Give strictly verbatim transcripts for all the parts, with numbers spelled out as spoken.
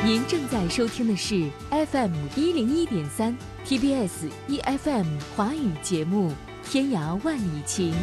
您正在收听的是 F M 一零一点三 T B S E F M 华语节目《天涯万里情》。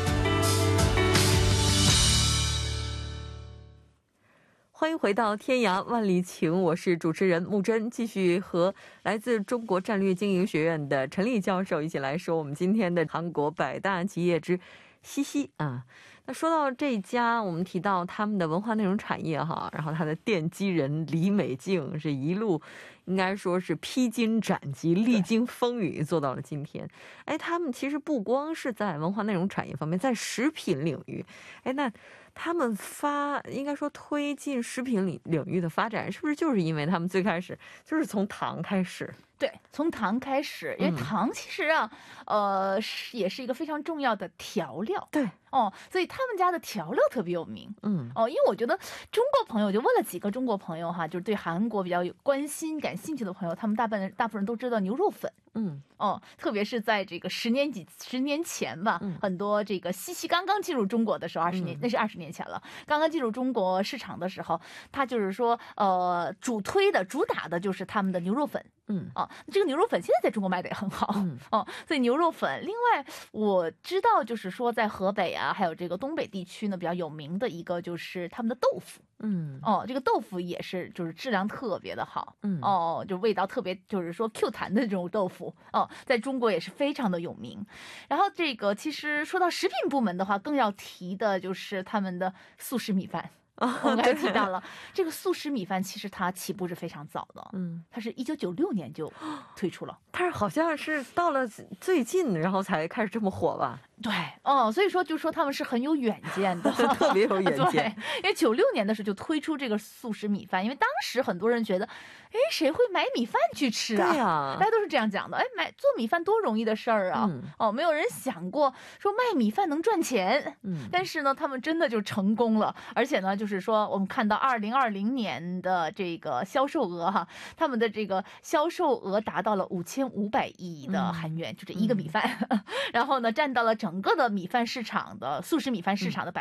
欢迎回到《天涯万里情》，我是主持人木真，继续和来自中国战略经营学院的陈立教授一起来说我们今天的韩国百大企业之西西啊。那说到这家，我们提到他们的文化内容产业哈，然后他的奠基人李美静是一路应该说是披荆斩棘、历经风雨做到了今天。哎，他们其实不光是在文化内容产业方面，在食品领域，哎，那他们发应该说推进食品领领域的发展，是不是就是因为他们最开始就是从糖开始？ 对，从糖开始，因为糖其实啊，嗯、呃，是也是一个非常重要的调料。 对。 哦，所以他们家的调料特别有名。 嗯， 哦，因为我觉得中国朋友，就问了几个中国朋友哈，就是对韩国比较有关心、感兴趣的朋友，他们大部分大部分人都知道牛肉粉。 嗯， 哦，特别是在这个十年几十年前吧，嗯、很多这个西西刚刚进入中国的时候，二十年、嗯、那是二十年前了，刚刚进入中国市场的时候，他就是说，呃，主推的、主打的就是他们的牛肉粉。嗯，哦，这个牛肉粉现在在中国卖的也很好。嗯，哦，所以牛肉粉，另外我知道就是说在河北啊，还有这个东北地区呢，比较有名的一个就是他们的豆腐。嗯，哦，这个豆腐也是就是质量特别的好。嗯，哦，就味道特别就是说 Q 弹的这种豆腐。哦，在中国也是非常的有名。然后这个其实说到食品部门的话，更要提的就是他们的速食米饭。我们还提到了这个速食米饭，其实它起步是非常早的。嗯，它是一九九六年就推出了， 但是好像是到了最近，然后才开始这么火吧？ 对，嗯，所以说就说他们是很有远见的， 特别有远见。 对，因为九六年的时候就推出这个速食米饭，因为当时很多人觉得，哎，谁会买米饭去吃啊？ 对啊， 大家都是这样讲的。哎，买做米饭多容易的事儿啊！嗯、哦，没有人想过说卖米饭能赚钱。嗯，但是呢，他们真的就成功了，而且呢，就是说我们看到二零二零年的这个销售额哈，他们的这个销售额达到了五千五百亿的韩元，嗯、就这一个米饭，嗯、然后呢，占到了整。整个的米饭市场的速食米饭市场的百